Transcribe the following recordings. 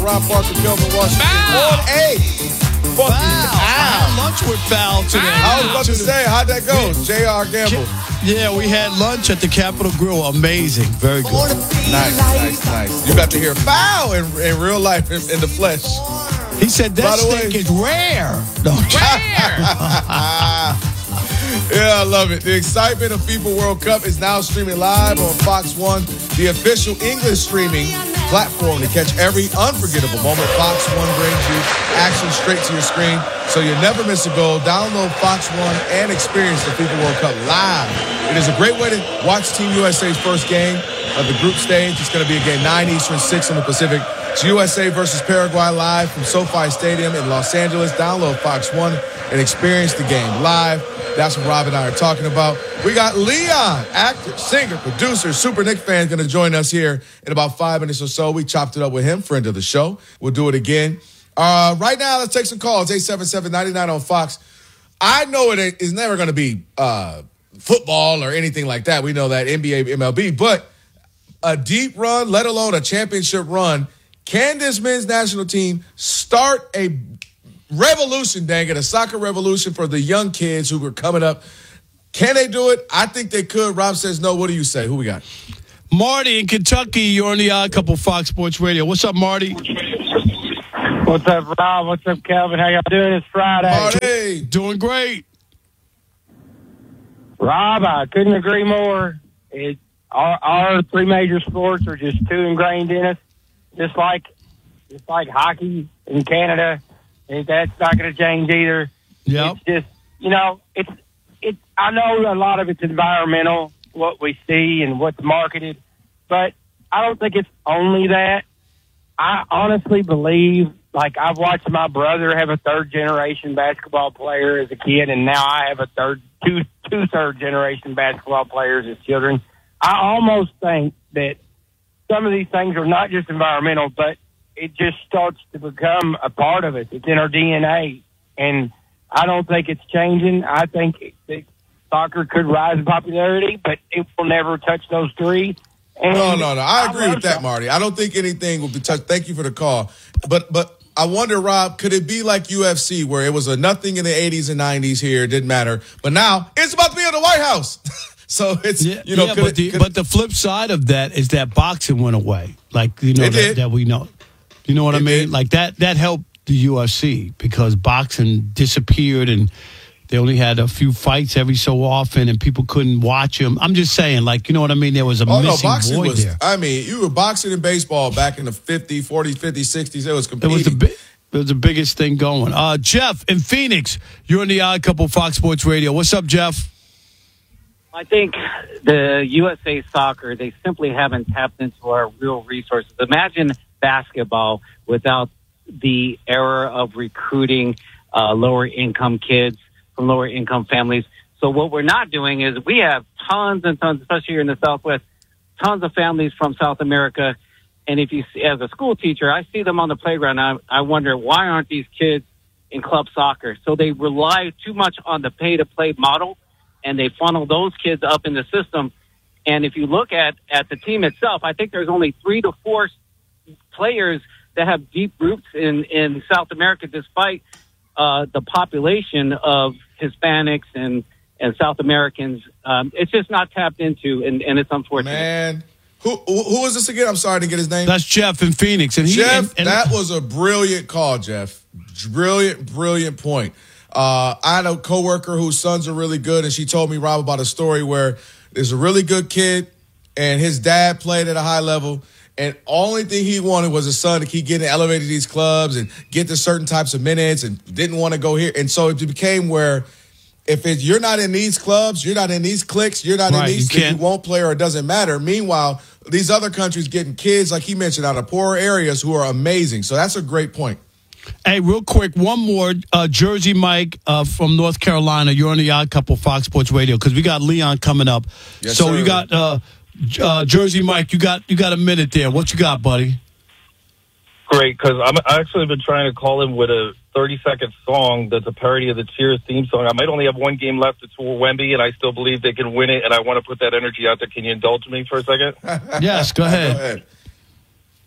Rob Parker, Kelvin Washington. Foul. On A. Foul. Lunch with foul today. I was about to say, how'd that go? J.R. Gamble. Yeah, we had lunch at the Capitol Grill. Amazing. Very good. Nice. You got to hear foul in real life, in the flesh. He said that steak is rare. No. Yeah, I love it. The excitement of FIFA World Cup is now streaming live on Fox One, the official English streaming platform to catch every unforgettable moment. Fox One brings you action straight to your screen, so you never miss a goal. Download Fox One and experience the FIFA World Cup live. It is a great way to watch Team USA's first game of the group stage. It's going to be a game 9 Eastern, 6 in the Pacific. It's USA versus Paraguay live from SoFi Stadium in Los Angeles. Download Fox One and experience the game live. That's what Rob and I are talking about. We got Leon, actor, singer, producer, Super Knick fan, going to join us here in about 5 minutes or so. We chopped it up with him, friend of the show. We'll do it again. Right now, let's take some calls. 877-99 on Fox. I know it's never going to be football or anything like that. We know that NBA, MLB. But a deep run, let alone a championship run, can this men's national team start a revolution, dang it, a soccer revolution for the young kids who are coming up? Can they do it? I think they could. Rob says no. What do you say? Who we got? Marty in Kentucky. You're on the Odd Couple Fox Sports Radio. What's up, Marty? What's up, Rob? What's up, Calvin? How y'all doing? It's Friday. Marty. Doing great. Rob, I couldn't agree more. Our three major sports are just too ingrained in us. Just like hockey in Canada. That's not going to change either. Yep. It's just, it's. I know a lot of it's environmental, what we see and what's marketed, but I don't think it's only that. I honestly believe, like, I've watched my brother have a third-generation basketball player as a kid, and now I have two third-generation basketball players as children. I almost think that some of these things are not just environmental, but it just starts to become a part of it. It's in our DNA, and I don't think it's changing. I think that soccer could rise in popularity, but it will never touch those three. And No. I agree with that, Marty. I don't think anything will be touched. Thank you for the call. But I wonder, Rob, could it be like UFC where it was a nothing in the 80s and 90s here, it didn't matter, but now it's about to be in the White House. So it's, but the flip side of that is that boxing went away. Like, that we know. You know what I mean? Like that helped the UFC because boxing disappeared and they only had a few fights every so often and people couldn't watch them. I'm just saying, like, you know what I mean? There was a missing void there. I mean, you were boxing and baseball back in the 50s, 40s, 50s, 60s. It was competing. It was the biggest thing going. Jeff in Phoenix, you're on the Odd Couple Fox Sports Radio. What's up, Jeff? I think the USA Soccer, they simply haven't tapped into our real resources. Imagine basketball without the era of recruiting lower-income kids from lower-income families. So what we're not doing is we have tons and tons, especially here in the Southwest, tons of families from South America. And if you see, as a school teacher, I see them on the playground. I wonder, why aren't these kids in club soccer? So they rely too much on the pay-to-play model, and they funnel those kids up in the system. And if you look at the team itself, I think there's only 3 to 4 players that have deep roots in South America, despite the population of Hispanics and South Americans. It's just not tapped into, and it's unfortunate. Man, who is this again? I'm sorry to get his name. That's Jeff in Phoenix. And Jeff, that was a brilliant call, Jeff. Brilliant point. I had a coworker whose sons are really good, and she told me, Rob, about a story where there's a really good kid, and his dad played at a high level, and only thing he wanted was his son to keep getting elevated to these clubs and get to certain types of minutes and didn't want to go here. And so it became where if you're not in these clubs, you're not in these cliques, you're not in these, you won't play or it doesn't matter. Meanwhile, these other countries getting kids, like he mentioned, out of poorer areas who are amazing. So that's a great point. Hey, real quick, one more. Jersey Mike from North Carolina. You're on the Odd Couple Fox Sports Radio because we got Leon coming up. Yes, so sir. you got Jersey Mike. You got a minute there. What you got, buddy? Great, because I actually been trying to call him with a 30-second song that's a parody of the Cheers theme song. I might only have one game left. It's for Wemby, and I still believe they can win it, and I want to put that energy out there. Can you indulge me for a second? Yes, go ahead.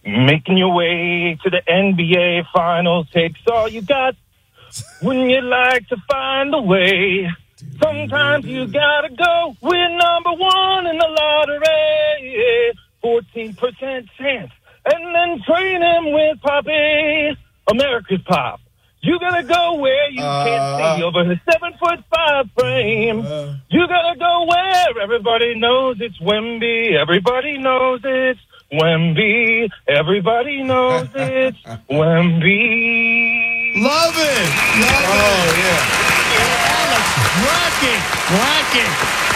Making your way to the NBA Finals takes all you got. Wouldn't you like to find a way? Sometimes you gotta go. We're number one in the lottery. 14% chance. And then train him with Poppy. America's Pop. You gotta go where you can't see over his 7'5" frame. You gotta go where everybody knows it's Wemby. Everybody knows it's Wemby. Everybody knows it's Wemby. Love it. Alex, rock it.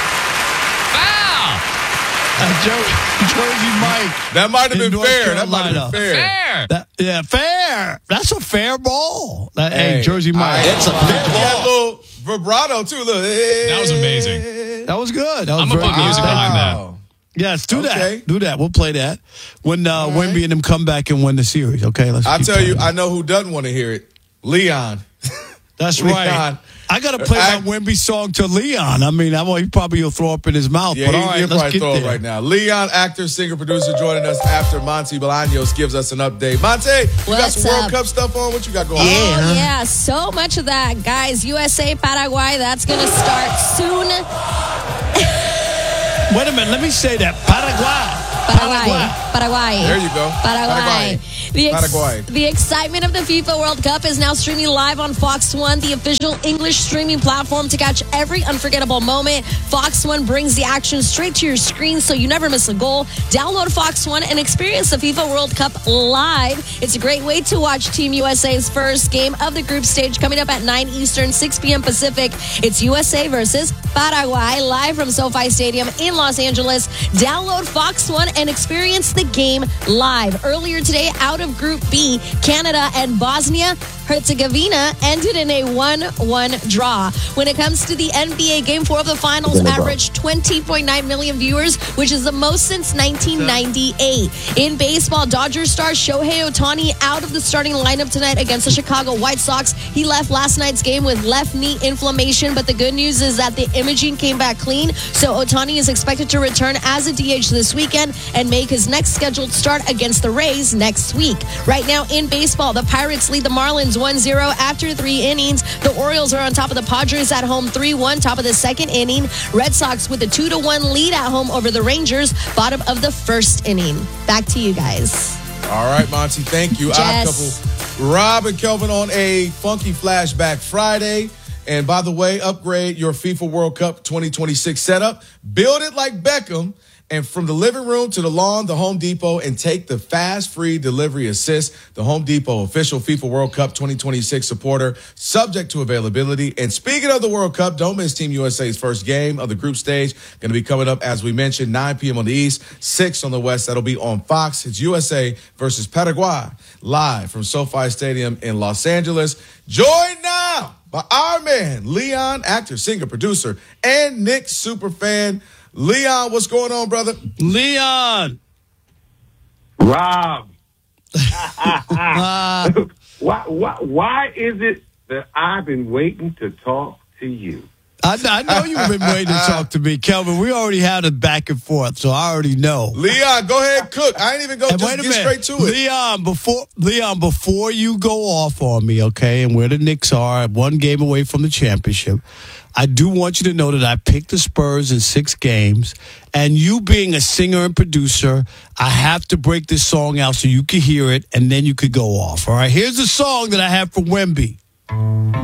Wow. Jersey Mike. That might have been fair. Fair. That's a fair ball. Hey, Jersey Mike. It's a fair ball. He had a little vibrato, too. Look. That was amazing. That was good. I'm going to put music behind that. Yes, do that. Do that. We'll play that when Wemby and them come back and win the series. Okay, I'll tell you, I know who doesn't want to hear it. Leon. That's right. I got to play my Wemby song to Leon. I mean, he probably will throw up in his mouth. Yeah, but all right, he'll let's probably get throw there. up right now. Leon, actor, singer, producer, joining us after Monty Bolaños gives us an update. Monty, you got some World Cup stuff on? What you got going on? Yeah, so much of that. Guys, USA, Paraguay, that's going to start soon. Wait a minute, let me say that. Paraguay. There you go. Paraguay. The excitement of the FIFA World Cup is now streaming live on Fox One, the official English streaming platform to catch every unforgettable moment. Fox One brings the action straight to your screen so you never miss a goal. Download Fox One and experience the FIFA World Cup live. It's a great way to watch Team USA's first game of the group stage coming up at 9 Eastern, 6 p.m. Pacific. It's USA versus Paraguay live from SoFi Stadium in Los Angeles. Download Fox One and experience the game live. Earlier today, out of Group B, Canada and Bosnia-Herzegovina ended in a 1-1 draw. When it comes to the NBA, Game 4 of the Finals averaged 20.9 million viewers, which is the most since 1998. In baseball, Dodgers star Shohei Ohtani out of the starting lineup tonight against the Chicago White Sox. He left last night's game with left knee inflammation, but the good news is that the imaging came back clean, so Ohtani is expected to return as a DH this weekend and make his next scheduled start against the Rays next week. Right now in baseball, the Pirates lead the Marlins 1-0 after 3 innings. The Orioles are on top of the Padres at home 3-1, top of the second inning. Red Sox with a 2-1 lead at home over the Rangers, bottom of the first inning. Back to you guys. All right, Monty, thank you. I have a couple. Rob and Kelvin on a funky flashback Friday. And by the way, upgrade your FIFA World Cup 2026 setup. Build it like Beckham. And from the living room to the lawn, the Home Depot, and take the fast, free delivery assist. The Home Depot, official FIFA World Cup 2026 supporter, subject to availability. And speaking of the World Cup, don't miss Team USA's first game of the group stage. Going to be coming up, as we mentioned, 9 p.m. on the East, 6 on the West. That'll be on Fox. It's USA versus Paraguay, live from SoFi Stadium in Los Angeles. Joined now by our man, Leon, actor, singer, producer, and Nick superfan. Leon, what's going on, brother? Leon. Rob. Why is it that I've been waiting to talk to you? I know you've been waiting to talk to me, Kelvin. We already had a back and forth, so I already know. Leon, go ahead and cook. I ain't even going to get straight to it. Leon, before you go off on me, okay, and where the Knicks are, 1 game away from the championship, I do want you to know that I picked the Spurs in 6 games, and you being a singer and producer, I have to break this song out so you can hear it, and then you could go off. All right, here's the song that I have for Wemby.